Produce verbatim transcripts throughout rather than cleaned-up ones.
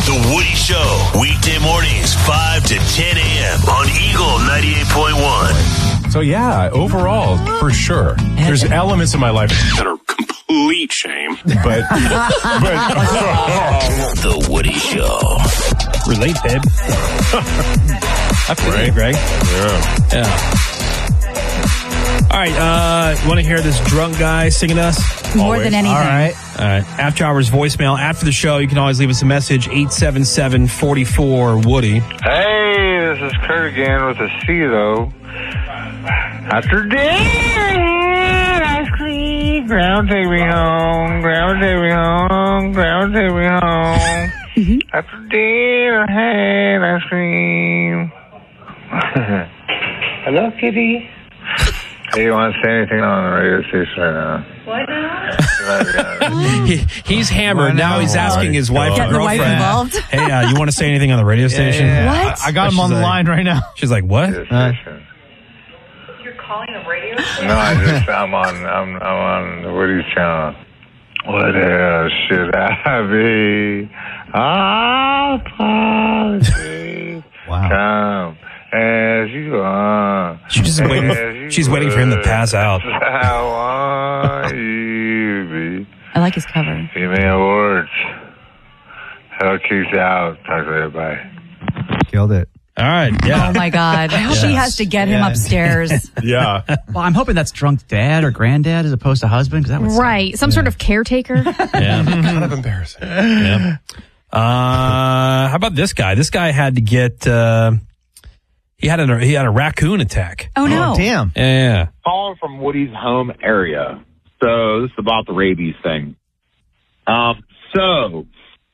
The Woody Show, weekday mornings, five to ten a.m. on Eagle ninety-eight point one. So, yeah, overall, for sure, there's elements of my life that are complete shame. But, but The Woody Show. Relate, babe. I feel Right? it, Greg. yeah. Yeah. All right, uh, want to hear this drunk guy singing us? More Always. than anything. All right. All right. After hours voicemail. After the show, you can always leave us a message, eight seven seven, four four, Woody. Hey, this is Kurt again with a C, though. After dinner, ice cream, ground take me home, ground take me home, ground take me home. After dinner, I had ice cream. Hello, kitty. Hey, you want to say anything on the radio station right now? What now? He, he's hammered. Now he's asking his wife or Getting the wife girlfriend, involved. hey, uh, you want to say anything on the radio station? What? I, I got him She's on the like- line right now. She's like, what? Uh, You're calling a radio? No, I just, I'm on, I'm, I'm on the Woody's channel. What else should I be? Apologies. Wow. Come as you are. She's just as waiting. you She's waiting for him to were. pass out. I want you to be. I like his cover. Female words. Hello, Keith out. Talk to you. Bye. Killed it. All right. Yeah. Oh, my God. She has to get him Yeah. upstairs. Yeah. Well, I'm hoping that's drunk dad or granddad as opposed to husband. 'Cause that would Right. Some sort of caretaker. Yeah. Kind of embarrassing. Yeah. Uh, how about this guy? This guy had to get. Uh, he had a he had a raccoon attack. Oh, no. Oh, damn. Yeah. Calling from Woody's home area. So this is about the rabies thing. Um, so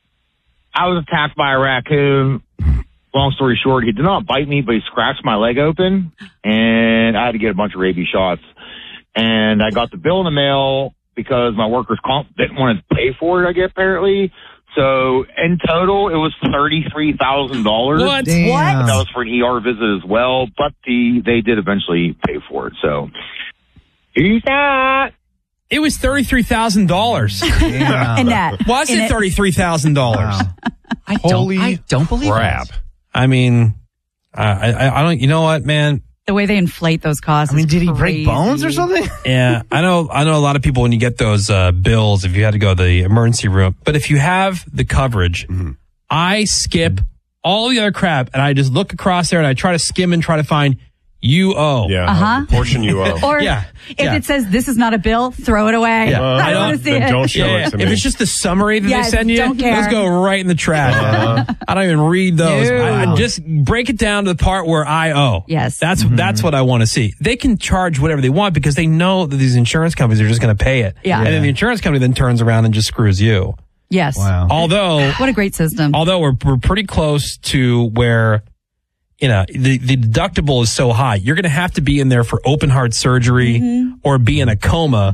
I was attacked by a raccoon. Long story short, he did not bite me, but he scratched my leg open, and I had to get a bunch of rabies shots. And I got the bill in the mail because my workers' comp didn't want to pay for it, I guess, apparently. So in total, it was thirty-three thousand dollars. What? Damn. What? That was for an E R visit as well, but the they did eventually pay for it. So here's that. It was thirty three thousand dollars. Damn. And that. Was In it thirty three thousand dollars? Wow. I Holy don't, I don't believe crap. it. I mean, I, I I don't. You know what, man? The way they inflate those costs. I mean, is did he break crazy. bones or something? Yeah, I know. I know a lot of people when you get those uh, bills, if you had to go to the emergency room, but if you have the coverage, I skip all the other crap and I just look across there and I try to skim and try to find you owe. Yeah. Uh-huh. The portion you owe. Or Yeah, if yeah. it says this is not a bill, throw it away. Yeah. I I don't don't- want to see then it. don't show Yeah, it yeah. to me. If it's just the summary that Yes, they send you, don't care. those go right in the trash. I don't even read those. No. I, I just break it down to the part where I owe. Yes. That's that's what I want to see. They can charge whatever they want because they know that these insurance companies are just going to pay it. Yeah. And then Yeah. the insurance company then turns around and just screws you. Yes. Wow. Although What a great system. although we're we're pretty close to where, you know, the, the deductible is so high, you're going to have to be in there for open heart surgery Mm-hmm. or be in a coma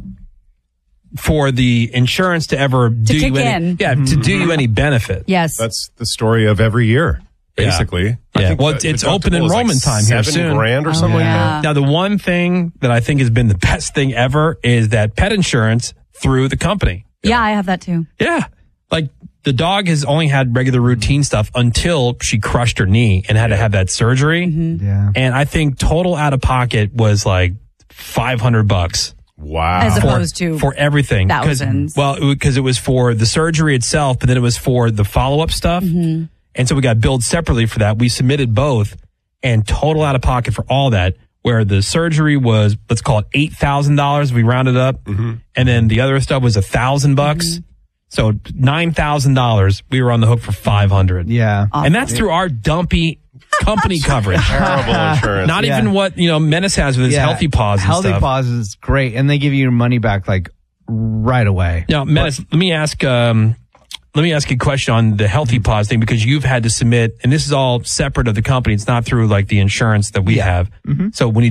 for the insurance to ever do kick you any, in. yeah, to do you any benefit. Yes. That's the story of every year, Yeah. basically. Yeah. Well, the it's deductible open is like enrollment time here seven soon. grand or Oh, something yeah. like Now, the one thing that I think has been the best thing ever is that pet insurance through the company. yeah, I have that too. Yeah. Like the dog has only had regular routine stuff until she crushed her knee and had to have that surgery. Mm-hmm. Yeah. And I think total out of pocket was like five hundred bucks. that. Wow. As For, opposed to for everything. 'Cause- thousands. Well, because it was for the surgery itself, but then it was for the follow-up stuff. Mm-hmm. And so we got billed separately for that. We submitted both and total out of pocket for all that, where the surgery was, let's call it eight thousand dollars. We rounded up. And then the other stuff was a thousand bucks. Mm-hmm. So nine thousand dollars. We were on the hook for five hundred. Yeah. And that's through our dumpy company coverage. Terrible insurance. Not Yeah. even what, you know, Menace has with his Yeah. healthy paws and Healthy stuff. Paws is great, and they give you your money back like right away. Now, Menace, let me ask, um, let me ask you a question on the Healthy Paws thing, because you've had to submit, and this is all separate of the company. It's not through like the insurance that we have. So when you